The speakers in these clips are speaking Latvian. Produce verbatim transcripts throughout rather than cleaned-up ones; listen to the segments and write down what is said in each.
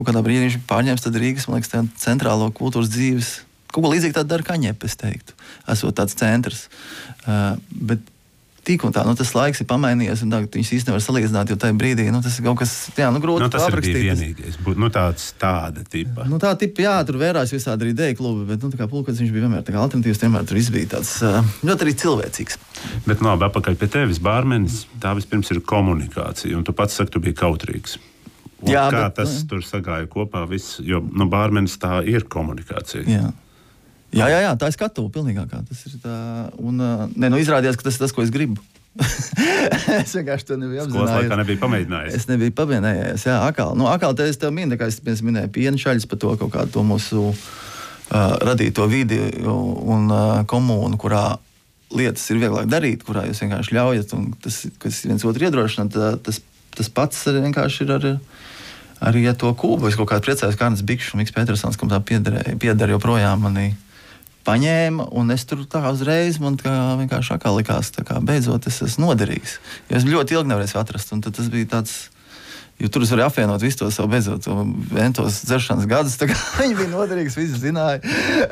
kādā brīdī viņš pārņems tad Rīgas, man liekas, centrālo kultūras dzīves. Kaut ko līdzīgi tādu dara Kaņepe, es teiktu, esot tāds centrs. Uh, bet tik un tā, nu, tas laiks ir pamainījies, un tā, viņas īsti nevar salīdzināt, jo tajā brīdī, nu, tas ir kaut kas, jā, nu, grūti nu, tas aprakstīt. Tas ir vienīgais, nu, tāds, tāda tipa. Nu, tā tipa, jā, tur vērās visādi arī ideja klubi, bet, nu, tā kā Pulkvedis, viņš bija vienmēr, tā kā alternatīvs, vienmēr tur izbija tāds, uh, ļoti arī cilvēcīgs. Bet, nu, apakaļ pie tevis, bārmenis, tā vispirms ir komunikācija, un tu pats saki, tu biji kautrīgs. Un jā, kā bet, tas nu, tur sagāja kopā viss, jo, nu, bārmenis tā ir komunikācija. Jā. Jā, jā, jā, tā ir skatuve, pilnīgākā. Tas ir tā, un, ne, nu, izrādījās, ka tas ir tas, ko es gribu. Es vienkārši to nebiju apzinājies. Skolas laikā nebija pamēģinājis. Es nebiju pamēģinājis, jā, akāli. Nu, akāli te es tev minu, kā es minēju, piena šaļas par to kaut kādu to mūsu uh, radīto vidi un uh, komūnu, kurā lietas ir vieglāk darīt, kurā jūs vienkārši ļaujat, un tas, kas viens otru iedrošina, tas, tas pats vienkārši ir ar... Arī ja to kūbu. Es kaut kā priecājos, kā Arnis Bikšs un Miks Petersons, kam tā pieder joprojām manī paņēma, un es tur tā uzreiz, man tā vienkārši akā likās, tā kā beidzot es esmu noderīgs. Jo es ļoti ilgi nevarēju atrast, un tad tas bija tāds, jo tur es varēju apvienot visu to savu beidzot, to ventos dzeršanas gadus, tā kā viņi bija noderīgs, visi zināja.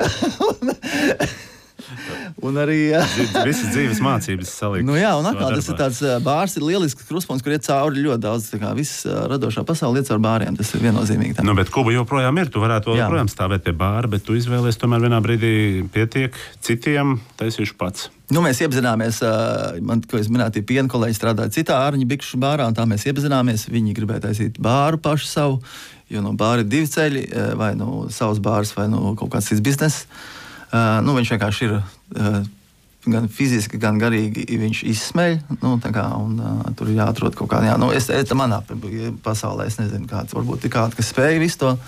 Un arī visas dzīves mācības salikt. Nu jā, un atkal tas ir tāds bārs, ir lielisks kruspunkts, kur iet cauri ļoti daudz, tā kā viss radošā pasaule iet cauri bāriem, tas ir viennozīmīgi tā. Nu, bet Kuba joprojām ir, tu varētu vēl joprojām stāvēt pie bāra, bet tu izvēlies tomēr vienā brīdī pietiek citiem, taisīšu pats. Nu, mēs iepazināmies, man, ko es minēju, tie piena kolēģi strādāja citā Arņa Bikšu bārā, un tā mēs iepazināmies, viņi gribēja taisīt bāru pašu savu, jo no bāra ir divi ceļi, vai no savas bāras, vai no kaut kāds cits bizness. Uh, nu, viņš vienkārši ir uh, gan fiziski, gan garīgi viņš izsmeļ. Nu, kā, un, uh, tur ir jāatrod kaut kāda. Jā, nu, es, es manā pasaulē es nezinu, kāds varbūt ir kāds, kas spēja visu to.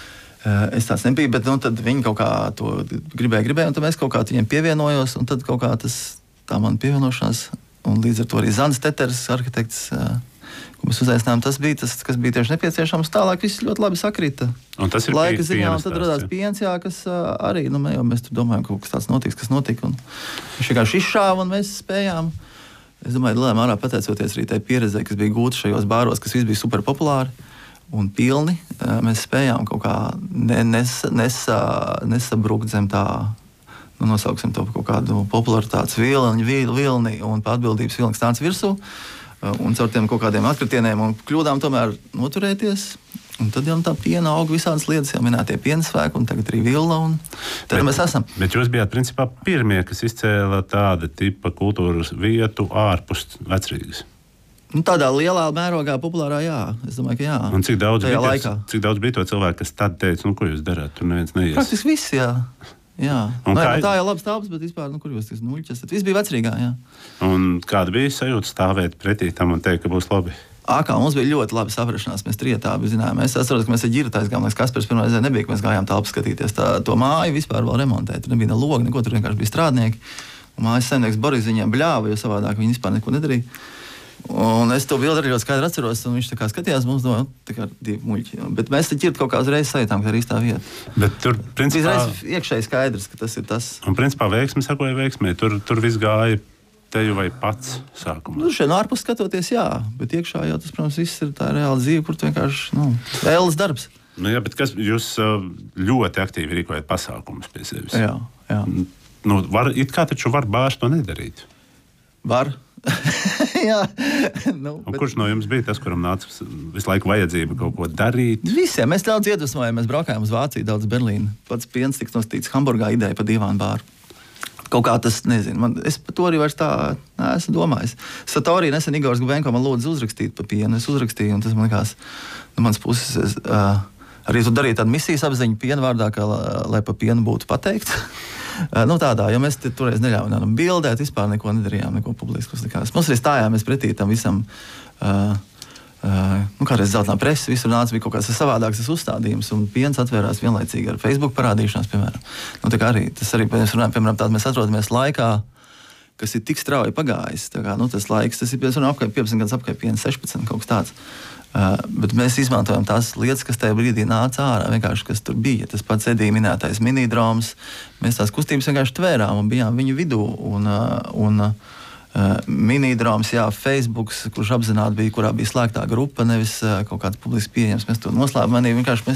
Uh, es tāds nebiju, bet nu, tad viņi kaut kā to gribēja, gribēja, un tad mēs kaut kā viņiem pievienojos, un tad kaut kā tas, tā man pievienošanās, un līdz ar to arī Zans Teters, arhitekts, uh, ko mēs uzaicinājām, tas bija tas, kas bija tieši nepieciešams. Tālāk viss ļoti labi sakrita. Un tas ir laika ziņā, un stāsts, tad radās piens, jā, kas uh, arī, nu, mē, mēs tur domājam, ka kaut kas tāds notiks, kas notika, un viņš vienkārši izšāva, un mēs spējām. Es domāju, lielā mērā pateicoties arī tai pieredzei, kas bija gūta šajos bāros, kas viss bija super populāri un pilni, uh, mēs spējām kaut kā ne, nes, nes, nesabrukt zem tā, nu, nosauksim to kaut kādu popularitātes vilni, vilni un atbildības vilni, kas tāds virsū. Un caur tiem kaut kādiem atkritieniem un kļūdām tomēr noturēties. Un tad jau tā piena aug visādas lietas, jau minētie piensvēki, un tagad arī vilna, un tad bet, mēs esam. Bet jūs bijāt, principā, pirmie, kas izcēla tāda tipa kultūras vietu ārpus Vecrīgas. Nu, tādā lielā mērogā populārā, jā. Es domāju, ka jā. Un cik daudz, bija, laikā. cik daudz bija to cilvēku, kas tad teica, nu, ko jūs darāt, tur neviens neies? Praktiski viss, jā. Jā, nu, jā tā jau labs tāps, bet vispār, nu, kur jūs tas nuļķes, tad viss bija Vecrīgā, jā. Un kāda bija sajūta stāvēt pretī tam un teikt, ka būs labi? Ākā, mums bija ļoti labi saprašanās, mēs trietā abi zinājām. Es atceros, ka mēs ar ģiru taisgājām, lai Kaspars pirmā reizē nebija, ka mēs gājām telpu skatīties tā, to māju vispār vēl remontēt. Tur nebija ne logi, neko, tur vienkārši bija strādnieki. Un mājas saimnieks Boris viņiem bļāva, jo savādāk viņi vispār neko nedarīja. Un es to bildi arī ļoti skaidri atceros, un viņš tā kā skatījās mums, domāja, tā kā divi muļķi. Bet mēs te ķirt kaut kā uzreiz sajūtām, ka tā ir īstā vieta. Bet tur, principā... Izreiz iekšēji skaidrs, ka tas ir tas. Un, principā, veiksmi sakoja veiksmē. Tur, tur viss gāja teju vai pats sākumā. Nu, šeit no ārpus skatoties, jā. Bet iekšā jau tas, protams, viss ir tā reāla dzīve, kur tu vienkārši, nu, ēles darbs. Nu, jā, bet kas, jūs ļoti aktīvi rīkojat pasākumus pie sevis. Jā, jā. Nu, var, it kā taču var bārs to nedarīt? Var. Jā, nu, bet... Kurš no jums bija tas, kuram nāca visu laiku vajadzība kaut ko darīt? Visiem. Mēs daudz iedvesmojām. Mēs braukājām uz Vāciju, daudz Berlīnu. Pats piens tika nostīts Hamburgā ideja par divānu bāru. Kaut kā tas, nezinu, man, es par to arī vairs tā neesmu domājis. Satorī nesen Igors Gubenko man lūdzu uzrakstīt par pienu. Es uzrakstīju, un tas man likās, no manas puses, es, uh, arī tu darīji tādu misijas apziņu pienu vārdā, kā, lai par pienu būtu pateikt. Nu, tādā, jo mēs toreiz neļāvām bildēt, vispār neko nedarījām, neko publisku. Mums arī stājāmies pretī tam visam, uh, uh, nu, kādreiz zeltnā presa, visur nāca, bija kaut kāds savādāks uzstādījums, un piens atvērās vienlaicīgi ar Facebook parādīšanās, piemēram. Nu, tā kā arī, tas arī, mēs runājam, piemēram, tād mēs atrodamies laikā, kas ir tik strauji pagājis. Tā kā, nu, tas laiks, tas ir, piemēram, apkārt piecpadsmit gadus, apkārt piens, sešpadsmit, kaut kas tāds. Uh, bet mēs izmantojam tās lietas, kas tajā brīdī nāca ārā, vienkārši, kas tur bija. Tas pats Edija minētais minidroms. Mēs tās kustības vienkārši tvērām un bijām viņu vidū. Un, uh, un uh, Uh, Minidroms, jā, Facebook, kurš apzināti bija, kurā bija slēgtā grupa, nevis uh, kaut kāds publiski pieejams. Mēs to noslēpām. Vienkārši mēs